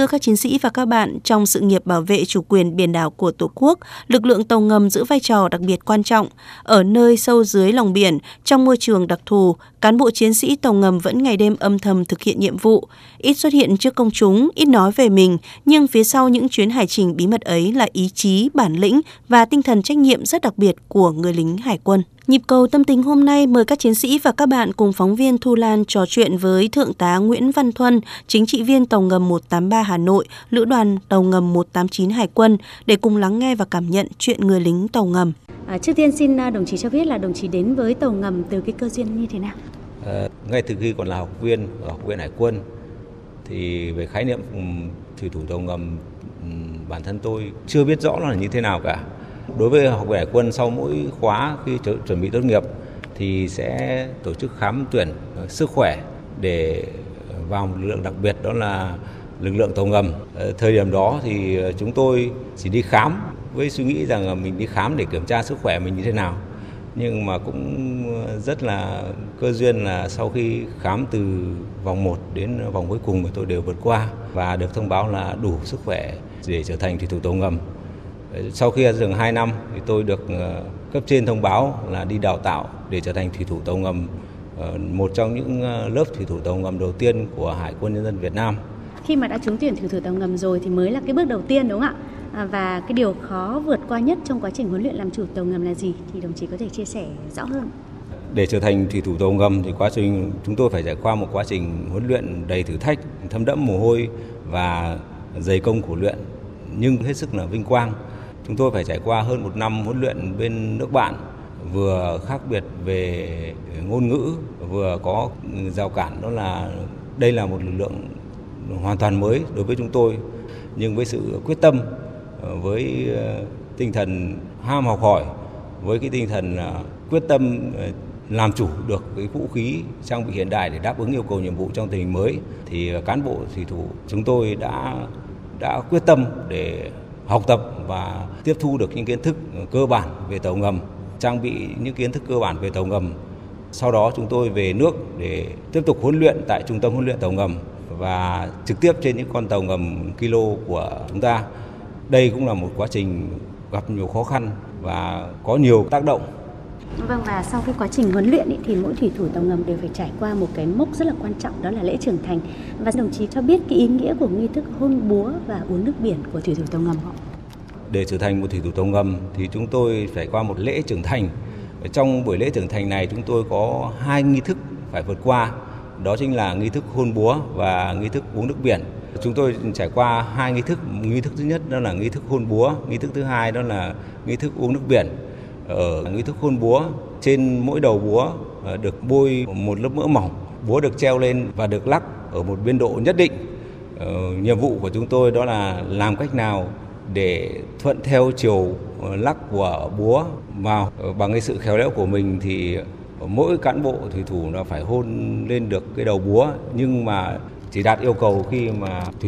Thưa các chiến sĩ và các bạn, trong sự nghiệp bảo vệ chủ quyền biển đảo của Tổ quốc, lực lượng tàu ngầm giữ vai trò đặc biệt quan trọng. Ở nơi sâu dưới lòng biển, trong môi trường đặc thù, cán bộ chiến sĩ tàu ngầm vẫn ngày đêm âm thầm thực hiện nhiệm vụ. Ít xuất hiện trước công chúng, ít nói về mình, nhưng phía sau những chuyến hải trình bí mật ấy là ý chí, bản lĩnh và tinh thần trách nhiệm rất đặc biệt của người lính hải quân. Nhịp cầu tâm tình hôm nay mời các chiến sĩ và các bạn cùng phóng viên Thu Lan trò chuyện với Thượng tá Nguyễn Văn Thuân, chính trị viên tàu ngầm 183 Hà Nội, lữ đoàn tàu ngầm 189 Hải quân để cùng lắng nghe và cảm nhận chuyện người lính tàu ngầm. Trước tiên xin đồng chí cho biết là đồng chí đến với tàu ngầm từ cái cơ duyên như thế nào? Ngay từ khi còn là học viên ở Học viện Hải quân thì về khái niệm thủy thủ tàu ngầm bản thân tôi chưa biết rõ là như thế nào cả. Đối với Học viện Hải quân sau mỗi khóa khi chuẩn bị tốt nghiệp thì sẽ tổ chức khám tuyển sức khỏe để vào một lực lượng đặc biệt, đó là lực lượng tàu ngầm. Thời điểm đó thì chúng tôi chỉ đi khám với suy nghĩ rằng là mình đi khám để kiểm tra sức khỏe mình như thế nào. Nhưng mà cũng rất là cơ duyên là sau khi khám từ vòng 1 đến vòng cuối cùng thì tôi đều vượt qua và được thông báo là đủ sức khỏe để trở thành thủy thủ tàu ngầm. Sau khi ra trường 2 năm thì tôi được cấp trên thông báo là đi đào tạo để trở thành thủy thủ tàu ngầm, một trong những lớp thủy thủ tàu ngầm đầu tiên của Hải quân Nhân dân Việt Nam. Khi mà đã trúng tuyển thủy thủ tàu ngầm rồi thì mới là cái bước đầu tiên, đúng không ạ? Và cái điều khó vượt qua nhất trong quá trình huấn luyện làm chủ tàu ngầm là gì? Thì đồng chí có thể chia sẻ rõ hơn. Để trở thành thủy thủ tàu ngầm thì quá trình chúng tôi phải trải qua một quá trình huấn luyện đầy thử thách, thấm đẫm mồ hôi và dày công khổ luyện, nhưng hết sức là vinh quang. Chúng tôi phải trải qua hơn 1 năm huấn luyện bên nước bạn, vừa khác biệt về ngôn ngữ, vừa có rào cản, đó là đây là một lực lượng hoàn toàn mới đối với chúng tôi. Nhưng với sự quyết tâm, với tinh thần ham học hỏi, với cái tinh thần quyết tâm làm chủ được cái vũ khí trang bị hiện đại để đáp ứng yêu cầu nhiệm vụ trong tình hình mới, thì cán bộ thủy thủ chúng tôi đã quyết tâm để học tập và tiếp thu được những kiến thức cơ bản về tàu ngầm, trang bị những kiến thức cơ bản về tàu ngầm. Sau đó chúng tôi về nước để tiếp tục huấn luyện tại Trung tâm huấn luyện tàu ngầm và trực tiếp trên những con tàu ngầm kilo của chúng ta. Đây cũng là một quá trình gặp nhiều khó khăn và có nhiều tác động. Vâng, và sau cái quá trình huấn luyện thì mỗi thủy thủ tàu ngầm đều phải trải qua một cái mốc rất là quan trọng, đó là lễ trưởng thành. Và đồng chí cho biết cái ý nghĩa của nghi thức hôn búa và uống nước biển của thủy thủ tàu ngầm họ. Để trở thành một thủy thủ tàu ngầm thì chúng tôi phải qua một lễ trưởng thành. Trong buổi lễ trưởng thành này chúng tôi có 2 nghi thức phải vượt qua, đó chính là nghi thức hôn búa và nghi thức uống nước biển. Chúng tôi trải qua 2 nghi thức. Nghi thức thứ nhất đó là nghi thức hôn búa, nghi thức thứ hai đó là nghi thức uống nước biển. Ở nghi thức hôn búa, trên mỗi đầu búa được bôi một lớp mỡ mỏng, búa được treo lên và được lắc ở một biên độ nhất định. Nhiệm vụ của chúng tôi đó là làm cách nào để thuận theo chiều lắc của búa vào. Bằng cái sự khéo léo của mình thì mỗi cán bộ thủy thủ nó phải hôn lên được cái đầu búa, nhưng mà chỉ đạt yêu cầu khi mà thủy